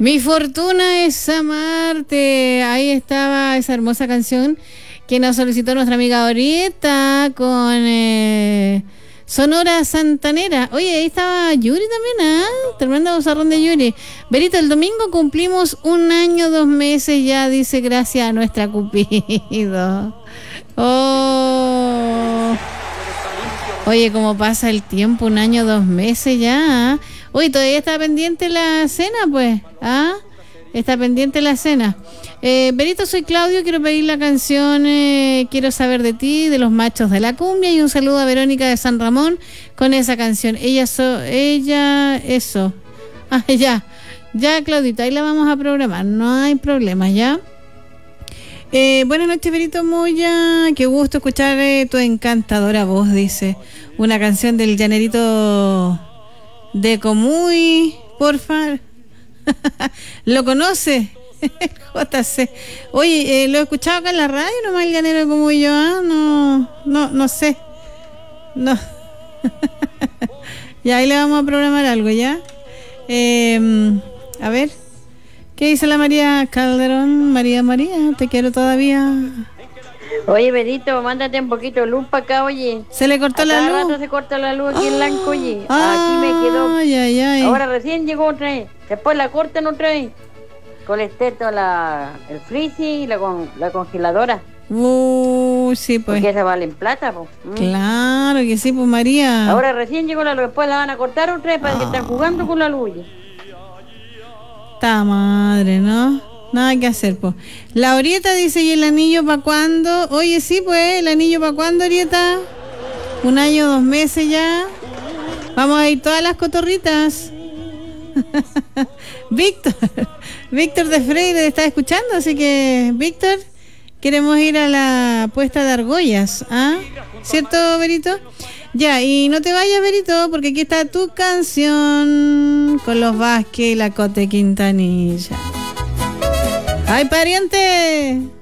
Mi fortuna es amarte. Ahí estaba esa hermosa canción que nos solicitó nuestra amiga Orieta con Sonora Santanera. Oye, ahí estaba Yuri también, ¿ah? Tremendo bozarrón de Yuri. Berito, el domingo cumplimos 1 año, 2 meses ya, dice, gracias a nuestra Cupido. Oh. Oye, cómo pasa el tiempo, 1 año, 2 meses ya. Oye, todavía está pendiente la cena, pues. ¿Ah? Está pendiente la cena. Berito, soy Claudio, quiero pedir la canción Quiero saber de ti, de los machos de la cumbia, y un saludo a Verónica de San Ramón con esa canción. Eso. Ah, ya, Claudita, ahí la vamos a programar, no hay problema, ¿ya? Buenas noches, Berito Moya, qué gusto escuchar tu encantadora voz, dice. Una canción del llanerito de Comuy, porfa. ¿Lo conoce? JC. Oye, lo he escuchado acá en la radio, nomás el llanero como yo, no sé. No. Ya, ahí le vamos a programar algo, ¿ya? A ver. ¿Qué dice la María Calderón? María, te quiero todavía. Oye, Berito, mándate un poquito de luz para acá, oye. ¿Se le cortó la luz? Cada rato se corta la luz aquí en Lanco, oye. Aquí me quedó. Ay. Ahora recién llegó otra vez. Después la cortan otra vez. Con el el freezer y la congeladora. Sí, pues. Porque esa vale en plata, pues. Claro que sí, pues, María. Ahora recién llegó la luz. Después la van a cortar otra vez para que están jugando con la luz. Ta madre, ¿no? Nada que hacer, pues. La Orieta dice, ¿y el anillo para cuándo? Oye, sí, pues, ¿el anillo para cuándo, Orieta? 1 año, 2 meses ya. Vamos a ir todas las cotorritas. Víctor de Freire está escuchando, así que, Víctor, queremos ir a la puesta de argollas, ¿ah? ¿Cierto, Berito? Ya, y no te vayas, Berito, porque aquí está tu canción con los Vázquez y la Cote Quintanilla. ¡Ay, pariente!